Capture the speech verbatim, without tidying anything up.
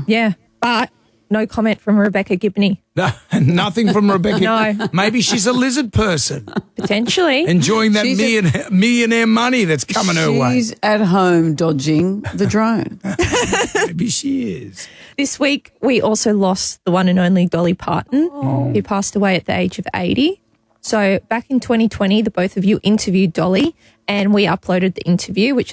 Yeah, but no comment from Rebecca Gibney. No, nothing from Rebecca. No. Maybe she's a lizard person. Potentially. Enjoying that She's a- million, millionaire money that's coming her way. She's at home dodging the drone. Maybe she is. This week, we also lost the one and only Dolly Parton, who passed away at the age of eighty. So back in twenty twenty, the both of you interviewed Dolly, and we uploaded the interview, which